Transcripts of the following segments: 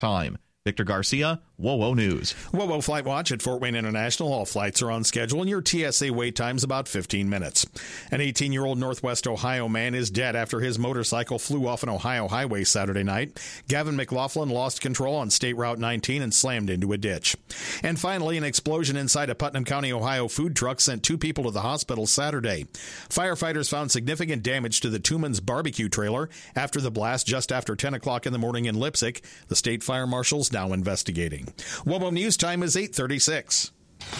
time. Victor Garcia, WOWO News. WOWO Flight Watch at Fort Wayne International. All flights are on schedule, and your TSA wait time is about 15 minutes. An 18-year-old Northwest Ohio man is dead after his motorcycle flew off an Ohio highway Saturday night. Gavin McLaughlin lost control on State Route 19 and slammed into a ditch. And finally, an explosion inside a Putnam County, Ohio food truck sent 2 people to the hospital Saturday. Firefighters found significant damage to the Tuman's barbecue trailer after the blast just after 10 o'clock in the morning in Leipzig. The state fire marshal's now investigating. WOWO News time is 8:36.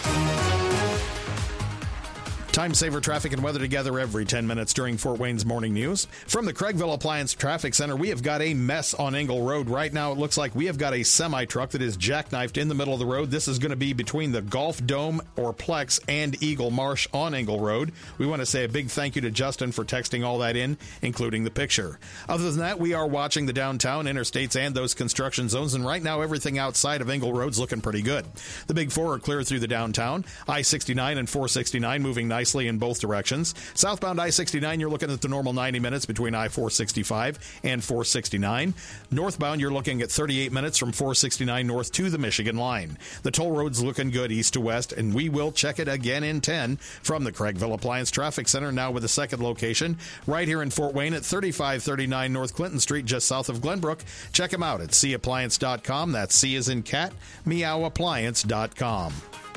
Time saver traffic and weather together every 10 minutes during Fort Wayne's morning news. From the Craigville Appliance Traffic Center, we have got a mess on Engle Road. Right now, it looks like we have got a semi-truck that is jackknifed in the middle of the road. This is going to be between the Golf Dome or Plex and Eagle Marsh on Engle Road. We want to say a big thank you to Justin for texting all that in, including the picture. Other than that, we are watching the downtown, interstates, and those construction zones, and right now, everything outside of Engle Road's looking pretty good. The Big Four are clear through the downtown. I-69 and 469 moving nicely in both directions. Southbound I-69, you're looking at the normal 90 minutes between I-465 and 469. Northbound, you're looking at 38 minutes from 469 north to the Michigan line. The toll road's looking good east to west, and we will check it again in 10 from the Craigville Appliance Traffic Center, now with a second location right here in Fort Wayne at 3539 North Clinton Street, just south of Glenbrook. Check them out at cappliance.com. That's C as in cat, meowappliance.com.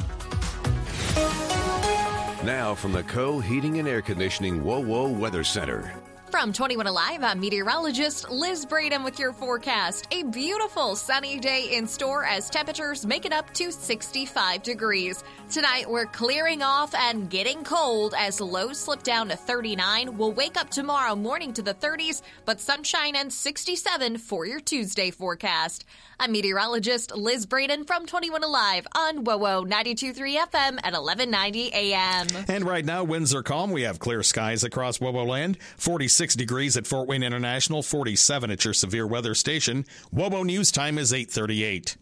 Now from the Co-Heating and Air Conditioning WOWO Weather Center. From 21 Alive, I'm meteorologist Liz Braden with your forecast. A beautiful sunny day in store as temperatures make it up to 65 degrees. Tonight, we're clearing off and getting cold as lows slip down to 39. We'll wake up tomorrow morning to the 30s, but sunshine and 67 for your Tuesday forecast. I'm meteorologist Liz Braden from 21 Alive on WOWO 92.3 FM at 1190 AM. And right now, winds are calm. We have clear skies across WOWO land. 46 degrees at Fort Wayne International, 47 at your severe weather station. WOWO News time is 8:38.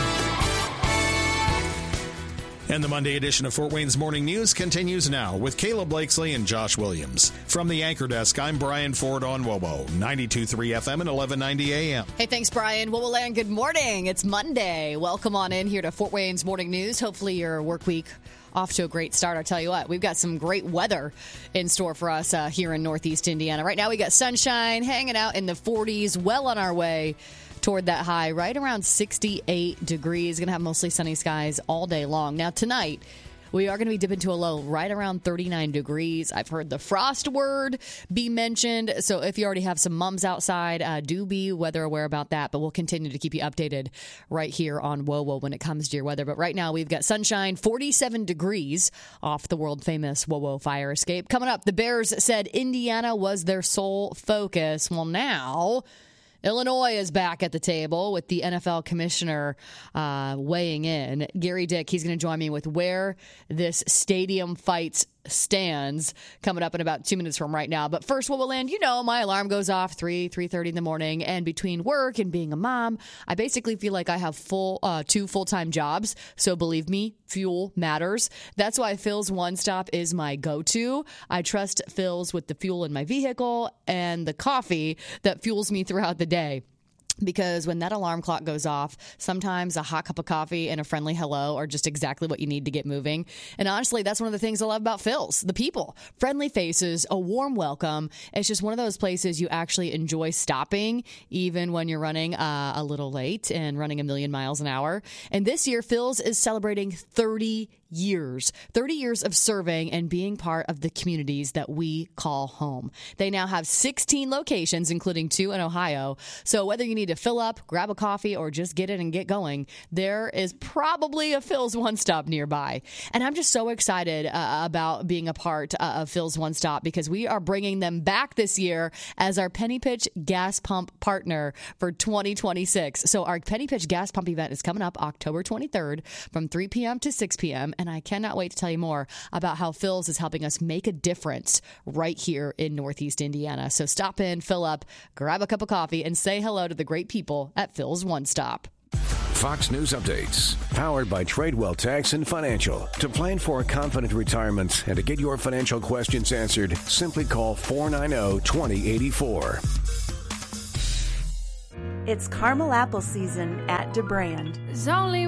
And the Monday edition of Fort Wayne's Morning News continues now with Caleb Blakesley and Josh Williams. From the Anchor Desk, I'm Brian Ford on WOWO 92.3 FM and 1190 AM. Hey, thanks, Brian. WOWO Land, good morning. It's Monday. Welcome on in here to Fort Wayne's Morning News. Hopefully your work week off to a great start. I'll tell you what, we've got some great weather in store for us here in Northeast Indiana. Right now we got sunshine hanging out in the 40s, well on our way toward that high, right around 68 degrees. Going to have mostly sunny skies all day long. Now tonight, we are going to be dipping to a low right around 39 degrees. I've heard the frost word be mentioned. So if you already have some mums outside, do be weather aware about that. But we'll continue to keep you updated right here on WOWO when it comes to your weather. But right now we've got sunshine, 47 degrees off the world famous WOWO fire escape. Coming up, the Bears said Indiana was their sole focus. Well, now Illinois is back at the table with the NFL commissioner weighing in. Gary Dick, he's going to join me with where this stadium fight stands coming up in about 2 minutes from right now. But first, WOWO Land, you know, my alarm goes off 3:30 in the morning. And between work and being a mom, I basically feel like I have two full-time jobs. So believe me, fuel matters. That's why Phil's One Stop is my go-to. I trust Phil's with the fuel in my vehicle and the coffee that fuels me throughout the day. Because when that alarm clock goes off, sometimes a hot cup of coffee and a friendly hello are just exactly what you need to get moving. And honestly, that's one of the things I love about Phil's. The people. Friendly faces, a warm welcome. It's just one of those places you actually enjoy stopping, even when you're running a little late and running a million miles an hour. And this year, Phil's is celebrating 30 years of serving and being part of the communities that we call home. They now have 16 locations, including 2 in Ohio. So whether you need to fill up, grab a coffee, or just get in and get going, there is probably a Phil's One Stop nearby. And I'm just so excited about being a part of Phil's One Stop because we are bringing them back this year as our Penny Pitch gas pump partner for 2026. So our Penny Pitch gas pump event is coming up October 23rd from 3 p.m. to 6 p.m. And I cannot wait to tell you more about how Phil's is helping us make a difference right here in Northeast Indiana. So stop in, fill up, grab a cup of coffee, and say hello to the great people at Phil's One Stop. Fox News Updates, powered by Tradewell Tax and Financial. To plan for a confident retirement and to get your financial questions answered, simply call 490-2084. It's caramel apple season at DeBrand. There's only